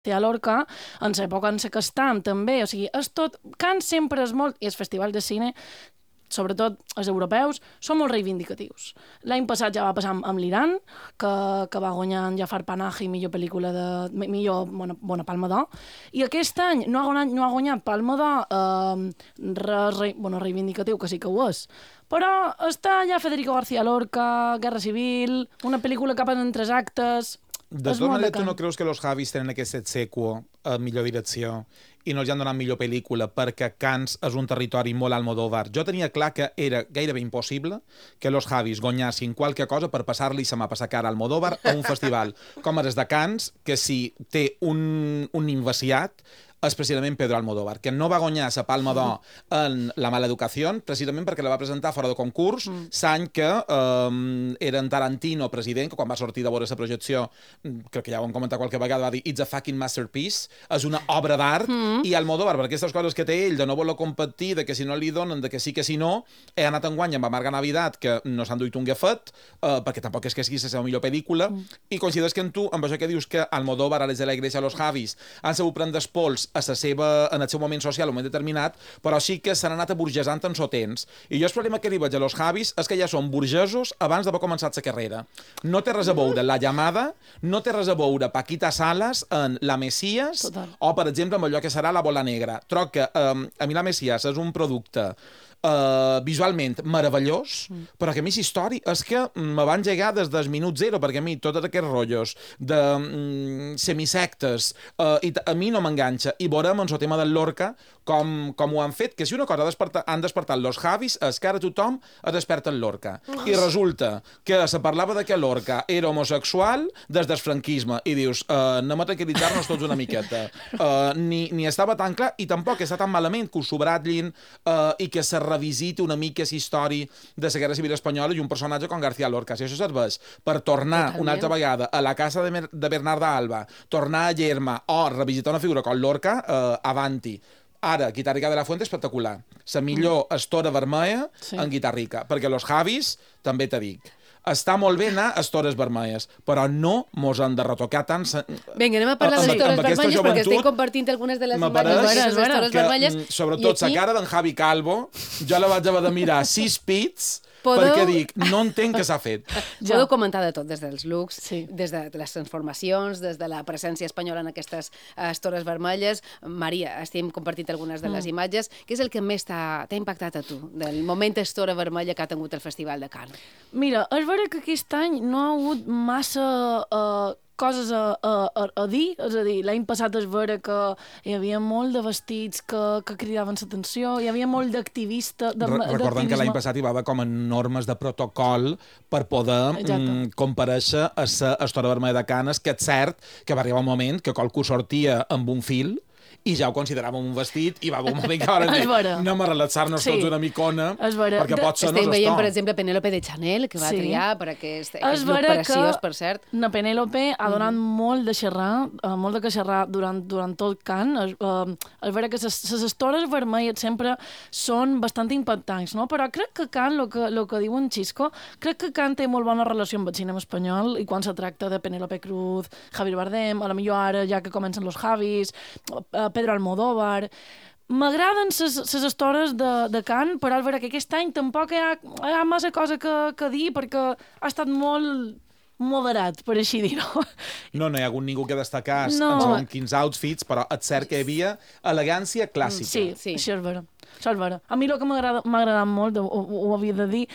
a Lorca, en l'època en què estam, també. O sigui, és tot... Cannes sempre és molt... I els festivals de cine, sobretot els europeus, són molt reivindicatius. L'any passat ja va passar amb l'Iran, que va guanyar en Jafar Panahi millor pel·lícula millor bona Palma d'Or, i aquest any no ha guanyat Palma d'Or reivindicatiu, que sí que ho és. Però està allà Federico García Lorca, Guerra Civil, una pel·lícula que passa en 3 actes... De totes maneres, tu no creus que los Javis tenen aquest exequo a millor direcció i no els han donat millor pel·lícula perquè Cannes és un territori molt Almodóvar? Jo tenia clar que era gairebé impossible que los Javis guanyassin qualque cosa per passar-li sa mà per sa cara a Almodóvar a un festival com el de Cannes, que si té un invasiat és precisament Pedro Almodóvar, que no va guanyar la Palma d'Or en La mala educació, precisament perquè la va presentar fora de concurs, l'any que era en Tarantino president, que quan va sortir de veure la projecció, crec que ja ho hem comentat qualque vegada, va dir "It's a fucking masterpiece", és una obra d'art, i Almodóvar, per aquestes coses que té ell, de no voler competir, de que si no li donen, de que sí que si no, he anat enguany amb Amarga Navidad, que no s'han duit un gafet, perquè tampoc és que sigui la seva millor pel·lícula, i coincideix que en tu, amb això que dius que Almodóvar, a les de la Iglesia, los Javis, han sabut prendre els pols en el seu moment social, un moment determinat, però sí que s'han anat aburgesant en temps. I jo el problema que li veig a los Javis és que ja són burgesos abans d'haver començat la carrera. No té res a veure La llamada, no té res a veure Paquita Salas en La Mesías, o, per exemple, amb allò que serà La bola negra. Troc que a mi La Mesías és un producte visualment meravellós, però que a mi història és que me va engegar des del minut zero, perquè a mi tots aquests rotllos de semisectes a mi no m'enganxa, i veurem en el tema del Lorca com ho han fet, que si una cosa han despertat los Javis és que ara tothom es desperta en Lorca, i resulta que se parlava de que Lorca era homosexual des del franquisme, i dius, anem a tranquil·litzar-nos tots una miqueta, ni estava tan clar, i tampoc està tan malament que ho subratllin i que se revisiti una mica la història de la Guerra Civil Espanyola i un personatge com García Lorca. Si això serveix per tornar una altra vegada a la casa de Bernarda Alba, tornar a Llerma o revisitar una figura com Lorca, avanti. Ara, Guitarrica de la Fuente, espectacular. La millor estora vermella en Guitarrica, perquè los Javis, també t'ho dic, està molt bé anar a estores vermelles, però no mos han de retocar tant... Vinga, anem a parlar d'estores vermelles perquè estem compartint algunes de les imatges de estores vermelles. Sobretot la cara d'en Javi Calvo, jo la vaig haver de mirar 6 pits perquè dic, no entenc què s'ha fet. Podeu comentar de tot, des dels looks, des de les transformacions, des de la presència espanyola en aquestes estores vermelles. Maria, estem compartint algunes de les imatges. Què és el que més t'ha impactat a tu del moment estora vermella que ha tingut el Festival de Cannes? Mira, és vera que aquest any no ha hagut massa coses a dir, és a dir, l'any passat és vera que hi havia molt de vestits que cridaven l'atenció, hi havia molt d'activistes... Recordem que l'any passat hi va haver com a normes de protocol per poder comparèixer a la Estora Vermella de Cannes, que és cert que va arribar un moment que qualcú sortia amb un fil i ja ho consideràvem un vestit, i va haver un moment que ara anem a relaxar-nos tots una micona, perquè pot ser estem veient, per exemple, Penélope de Chanel, que va triar per aquest look preciós, per cert. Na Penélope ha donat molt de xerrar durant tot Cannes. És vera que les estores vermelles sempre són bastant impactants, no? Però crec que Cannes, el que diu en Xisco, crec que Cannes té molt bona relació amb el cinema espanyol, i quan se tracta de Penélope Cruz, Javier Bardem, a la millor ara, ja que comencen los Javis, Pedro Almodóvar... M'agraden les estores de Cannes, però és vera que aquest any tampoc hi ha massa cosa que dir, perquè ha estat molt moderat, per així dir-ho. No hi ha hagut ningú que destacar en quins outfits, però és cert que hi havia elegància clàssica. Sí, això és vera. A mi el que m'ha agradat molt, ho he de dir,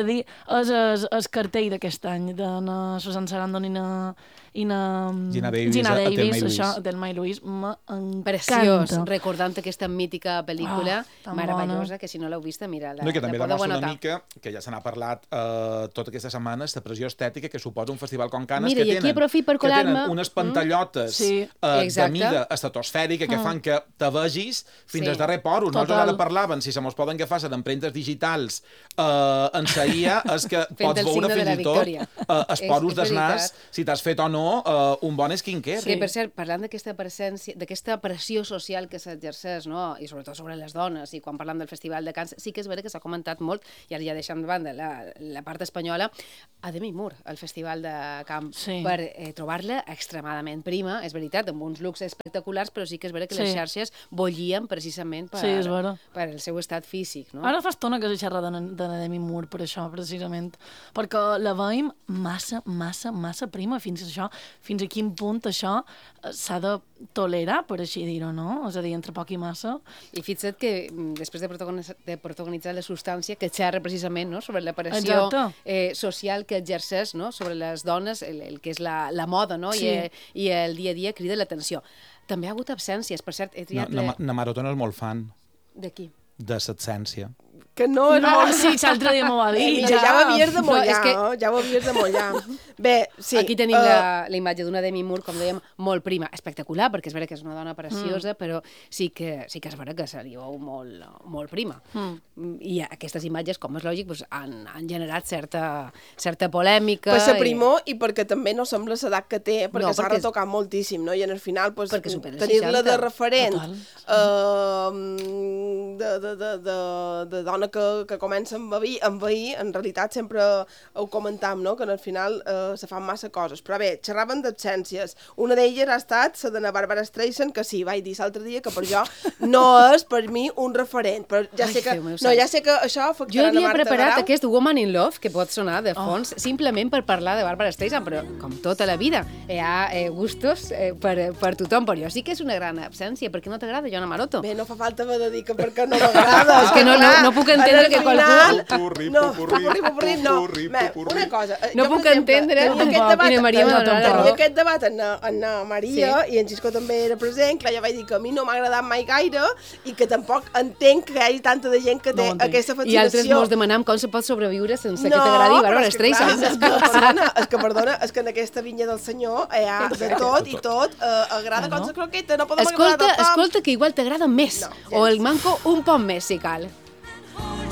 és el cartell d'aquest any, de Susan Sarandon i Gina Davis, això, Thelma i Louise, m'encanta. Preciós, recordant aquesta mítica pel·lícula meravellosa, que si no l'heu vista, mira, la podeu anotar. Que també demostra una mica, que ja se n'ha parlat tota aquesta setmana, la pressió estètica que suposa un festival com Cannes, que tenen unes pantallotes de mida estratosfèrica que fan que te vegis fins al darrer poro, no és allà la parlaven, si se mos poden agafar d'empremtes digitals en sa IA, és que pots veure fins i tot els poros del nas, si t'has fet o no un bon skincare. Sí, per cert, parlant d'aquesta pressió social que s'exerceix, no? I sobretot sobre les dones, i quan parlam del Festival de Cannes, sí que és vera que s'ha comentat molt, i ara ja deixant de banda la part espanyola, a Demi Moore, al Festival de Cannes, per trobar-la extremadament prima, és veritat, amb uns looks espectaculars, però sí que és vera que les xarxes bullien precisament per el seu estat físic. Ara fa estona que s'ha xerrat de Demi Moore per això, precisament, perquè la veiem massa prima, fins a quin punt això s'ha de tolerar, per així dir-ho, no? És a dir, entre poc i massa. I fixa't que després de protagonitzar la substància que xerra precisament sobre la pressió social que exerceix sobre les dones, el que és la moda i el dia a dia crida l'atenció. També ha hagut absències, per cert, he triat... Na Maratona és molt fan. De qui? De l'absència. Que no és molt... Sí, l'altre dia m'ho va dir. Ja ho havies de mullar, ja ho havies de mullar. Bé, sí. Aquí tenim la imatge d'una Demi Moore, com dèiem, molt prima. Espectacular, perquè és vera que és una dona preciosa, però sí que és vera que se li veu molt prima. I aquestes imatges, com és lògic, han generat certa polèmica. Per la primor i perquè també no sembla l'edat que té, perquè s'ha retocat moltíssim, no? I en el final tenir-la de referent de dona que comença a envair, en realitat sempre ho comentam, no? Que al final se fan massa coses. Però bé, xerraven d'absències. Una d'elles ha estat la de la Barbara Streisand, que sí, vaig dir l'altre dia que per jo no és per mi un referent. Però ja sé que això afectarà la Marta Grau. Jo havia preparat aquest Woman in Love, que pot sonar de fons, simplement per parlar de Barbara Streisand, però com tota la vida, hi ha gustos per tothom, però jo sí que és una gran absència. Per què no t'agrada, Joana Maroto? Bé, no fa falta de dir que perquè no m'agrada. És que no puc entendre que qualcú... No, una cosa... No puc entendre tenia aquest debat amb Maria i en Xisco també era present, clar, jo vaig dir que a mi no m'ha agradat mai gaire i que tampoc entenc que hi hagi tanta de gent que té aquesta fascinació. I altres mos demanem com se pot sobreviure sense que t'agradi Barbara Streisand. És que en aquesta vinya del senyor hi ha de tot i tot, agrada com la croqueta, no podem agradar a tothom. Escolta, que igual t'agrada més, o el manco un poc més, si cal.